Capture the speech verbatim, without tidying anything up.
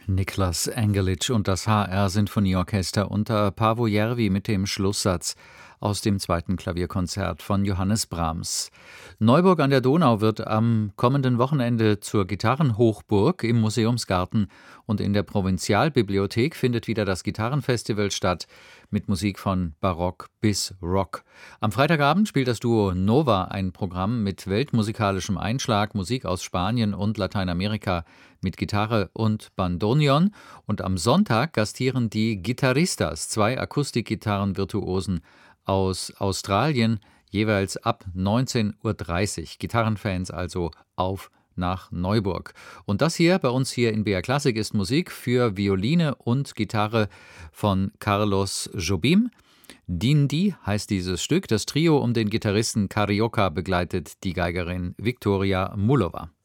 Niklas Engelitsch und das H R-Sinfonieorchester unter Paavo Järvi mit dem Schlusssatz aus dem zweiten Klavierkonzert von Johannes Brahms. Neuburg an der Donau wird am kommenden Wochenende zur Gitarrenhochburg im Museumsgarten, und in der Provinzialbibliothek findet wieder das Gitarrenfestival statt mit Musik von Barock bis Rock. Am Freitagabend spielt das Duo Nova ein Programm mit weltmusikalischem Einschlag, Musik aus Spanien und Lateinamerika mit Gitarre und Bandoneon, und am Sonntag gastieren die Guitarristas, zwei Akustikgitarrenvirtuosen aus Australien, jeweils ab neunzehn Uhr dreißig. Gitarrenfans also auf nach Neuburg. Und das hier bei uns hier in B R Klassik ist Musik für Violine und Gitarre von Carlos Jobim. Dindi heißt dieses Stück. Das Trio um den Gitarristen Carioca begleitet die Geigerin Viktoria Mullova.